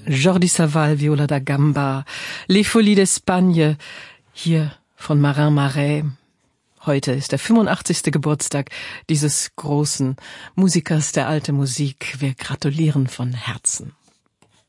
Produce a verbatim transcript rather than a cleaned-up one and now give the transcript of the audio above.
Jordi Savall, Viola da Gamba, Les Folies d'Espagne, hier von Marin Marais. Heute ist der fünfundachtzigste Geburtstag dieses großen Musikers der alten Musik. Wir gratulieren von Herzen.